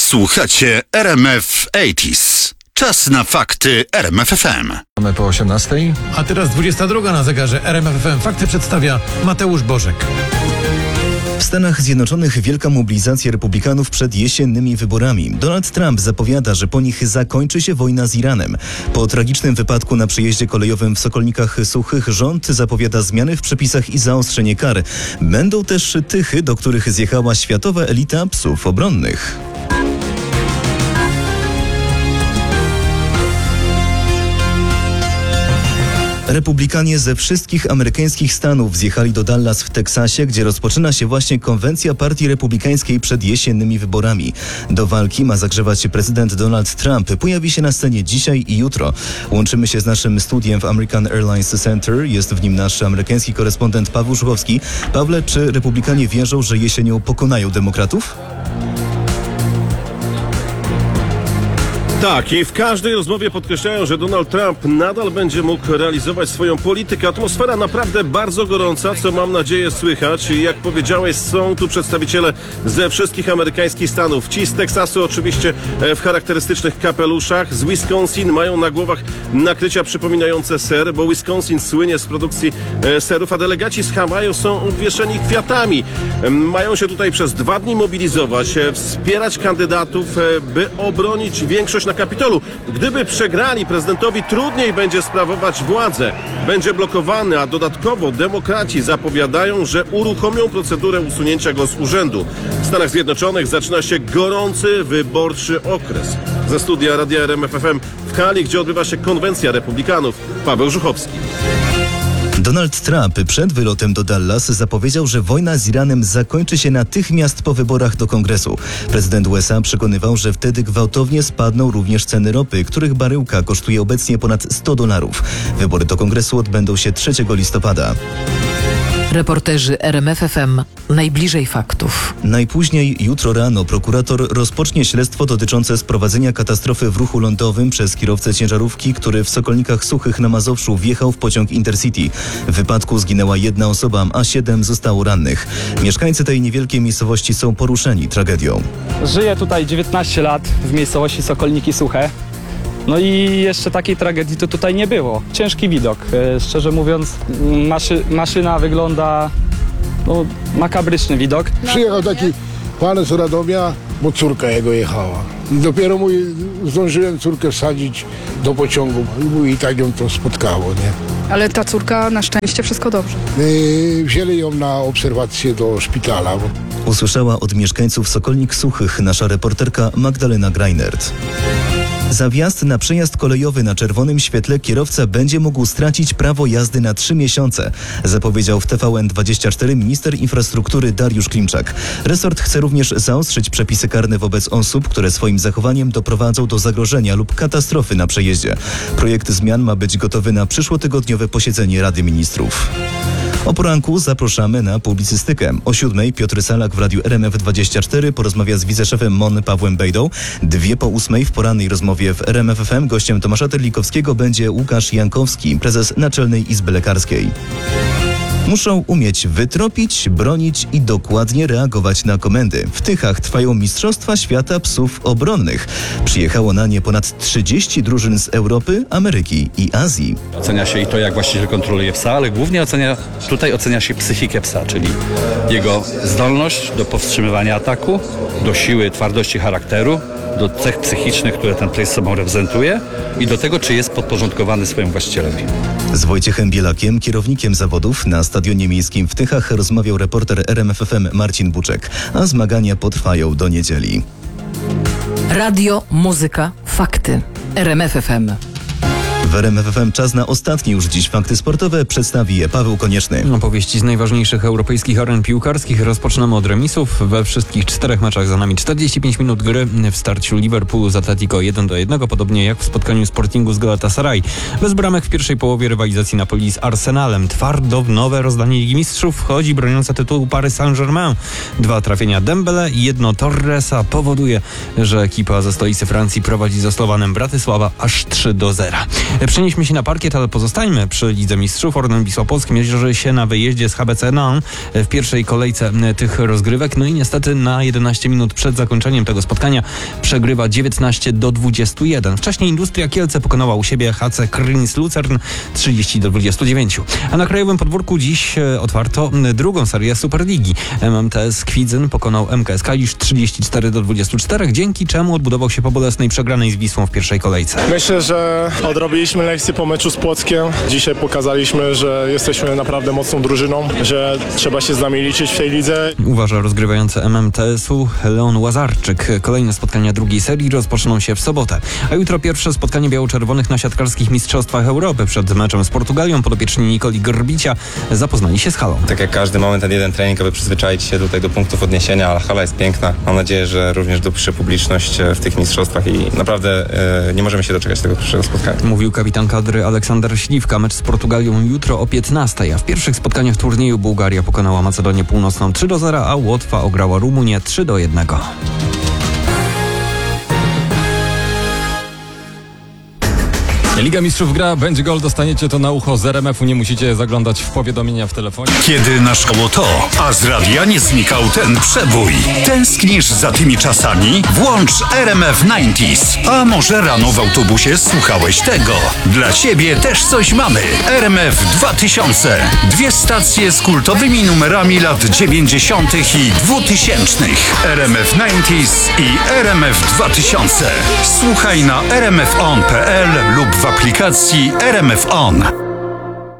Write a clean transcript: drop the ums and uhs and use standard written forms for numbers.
Słuchacie RMF 80s. Czas na fakty RMF FM. Mamy po 18:00. A teraz 22 na zegarze RMF FM. Fakty przedstawia Mateusz Bożek. W Stanach Zjednoczonych wielka mobilizacja republikanów przed jesiennymi wyborami. Donald Trump zapowiada, że po nich zakończy się wojna z Iranem. Po tragicznym wypadku na przejeździe kolejowym w Sokolnikach Suchych rząd zapowiada zmiany w przepisach i zaostrzenie kar. Będą też tychy, do których zjechała światowa elita psów obronnych. Republikanie ze wszystkich amerykańskich stanów zjechali do Dallas w Teksasie, gdzie rozpoczyna się właśnie konwencja partii republikańskiej przed jesiennymi wyborami. Do walki ma zagrzewać się prezydent Donald Trump. Pojawi się na scenie dzisiaj i jutro. Łączymy się z naszym studiem w American Airlines Center. Jest w nim nasz amerykański korespondent Paweł Żuchowski. Pawle, czy republikanie wierzą, że jesienią pokonają demokratów? Tak, i w każdej rozmowie podkreślają, że Donald Trump nadal będzie mógł realizować swoją politykę. Atmosfera naprawdę bardzo gorąca, co mam nadzieję słychać. I jak powiedziałeś, są tu przedstawiciele ze wszystkich amerykańskich stanów. Ci z Teksasu oczywiście w charakterystycznych kapeluszach. Z Wisconsin mają na głowach nakrycia przypominające ser, bo Wisconsin słynie z produkcji serów, a delegaci z Hawaju są obwieszeni kwiatami. Mają się tutaj przez 2 dni mobilizować, wspierać kandydatów, by obronić większość na Kapitolu. Gdyby przegrali, prezydentowi trudniej będzie sprawować władzę. Będzie blokowany, a dodatkowo demokraci zapowiadają, że uruchomią procedurę usunięcia go z urzędu. W Stanach Zjednoczonych zaczyna się gorący wyborczy okres. Ze studia Radia RMF FM w Kali, gdzie odbywa się konwencja republikanów, Paweł Żuchowski. Donald Trump przed wylotem do Dallas zapowiedział, że wojna z Iranem zakończy się natychmiast po wyborach do Kongresu. Prezydent USA przekonywał, że wtedy gwałtownie spadną również ceny ropy, których baryłka kosztuje obecnie ponad $100. Wybory do Kongresu odbędą się 3 listopada. Reporterzy RMF FM najbliżej faktów. Najpóźniej jutro rano prokurator rozpocznie śledztwo dotyczące sprowadzenia katastrofy w ruchu lądowym przez kierowcę ciężarówki, który w Sokolnikach Suchych na Mazowszu wjechał w pociąg Intercity. W wypadku zginęła 1 osoba, a 7 zostało rannych. Mieszkańcy tej niewielkiej miejscowości są poruszeni tragedią. Żyję tutaj 19 lat w miejscowości Sokolniki Suche. No i jeszcze takiej tragedii to tutaj nie było. Ciężki widok. Szczerze mówiąc, maszyna wygląda... makabryczny widok. Przyjechał taki pan z Radomia, bo córka jego jechała. I dopiero zdążyłem córkę wsadzić do pociągu i tak ją to spotkało, nie? Ale ta córka na szczęście wszystko dobrze. Wzięli ją na obserwację do szpitala. Usłyszała od mieszkańców Sokolnik Suchych nasza reporterka Magdalena Greinert. Za wjazd na przejazd kolejowy na czerwonym świetle kierowca będzie mógł stracić prawo jazdy na 3 miesiące, zapowiedział w TVN24 minister infrastruktury Dariusz Klimczak. Resort chce również zaostrzyć przepisy karne wobec osób, które swoim zachowaniem doprowadzą do zagrożenia lub katastrofy na przejeździe. Projekt zmian ma być gotowy na przyszłotygodniowe posiedzenie Rady Ministrów. O poranku zapraszamy na publicystykę. O 7:00 Piotr Salak w radiu RMF24 porozmawia z wiceszefem MON Pawłem Bejdą. 2:02 w porannej rozmowie w RMF FM gościem Tomasza Terlikowskiego będzie Łukasz Jankowski, prezes Naczelnej Izby Lekarskiej. Muszą umieć wytropić, bronić i dokładnie reagować na komendy. W Tychach trwają Mistrzostwa Świata Psów Obronnych. Przyjechało na nie ponad 30 drużyn z Europy, Ameryki i Azji. Ocenia się i to, jak właściciel kontroluje psa, ale głównie ocenia się psychikę psa, czyli jego zdolność do powstrzymywania ataku, do siły, twardości charakteru, do cech psychicznych, które ten pies sobą reprezentuje i do tego, czy jest podporządkowany swojemu właścicielowi. Z Wojciechem Bielakiem, kierownikiem zawodów na Stadionie Miejskim w Tychach, rozmawiał reporter RMF FM Marcin Buczek, a zmagania potrwają do niedzieli. Radio, muzyka, fakty. RMF FM. W RMF FM czas na ostatnie już dziś fakty sportowe. Przedstawi je Paweł Konieczny. Opowieści z najważniejszych europejskich aren piłkarskich. Rozpoczynamy od remisów. We wszystkich 4 meczach za nami 45 minut gry. W starciu Liverpoolu z Atletico 1-1, podobnie jak w spotkaniu Sportingu z Galatasaray. Bez bramek w pierwszej połowie rywalizacji Napoli z Arsenalem. Twardo w nowe rozdanie Ligi Mistrzów wchodzi broniąca tytułu Paris Saint-Germain. 2 trafienia Dembele i 1 Torresa powoduje, że ekipa ze stolicy Francji prowadzi ze Slowanem Bratysława aż 3-0. Przenieśmy się na parkiet, ale pozostańmy przy Lidze Mistrzów. Orlen Wisła Płock mierzy się na wyjeździe z HBC Nan w pierwszej kolejce tych rozgrywek. No i niestety na 11 minut przed zakończeniem tego spotkania przegrywa 19-21. Wcześniej Industria Kielce pokonała u siebie HC Krynis Lucern 30-29. A na krajowym podwórku dziś otwarto drugą serię Superligi. MMTS Kwidzyn pokonał MKS Kalisz 34-24, dzięki czemu odbudował się po bolesnej przegranej z Wisłą w pierwszej kolejce. Myślę, że odrobiliśmy lekcję po meczu z Płockiem. Dzisiaj pokazaliśmy, że jesteśmy naprawdę mocną drużyną, że trzeba się z nami liczyć w tej lidze. Uważa rozgrywający MMTS-u Leon Łazarczyk. Kolejne spotkania drugiej serii rozpoczną się w sobotę. A jutro pierwsze spotkanie biało-czerwonych na siatkarskich mistrzostwach Europy. Przed meczem z Portugalią podopieczni Nikoli Grbicia zapoznali się z halą. Tak jak każdy moment, ten jeden trening, aby przyzwyczaić się tutaj do punktów odniesienia, ale hala jest piękna. Mam nadzieję, że również dopisze publiczność w tych mistrzostwach i naprawdę nie możemy się doczekać tego pierwszego spotkania. Mówił kapitan kadry Aleksander Śliwka. Mecz z Portugalią jutro o 15:00, a w pierwszych spotkaniach turnieju Bułgaria pokonała Macedonię Północną 3-0, a Łotwa ograła Rumunię 3-1. Liga Mistrzów gra, będzie gol, dostaniecie to na ucho z RMF-u, nie musicie zaglądać w powiadomienia w telefonie. Kiedy naszło to, a z radia nie znikał ten przebój. Tęsknisz za tymi czasami? Włącz RMF 90s. A może rano w autobusie słuchałeś tego? Dla ciebie też coś mamy. RMF 2000. 2 stacje z kultowymi numerami lat 90. i 2000. RMF 90s i RMF 2000. Słuchaj na rmfon.pl lub w aplikacji RMF On.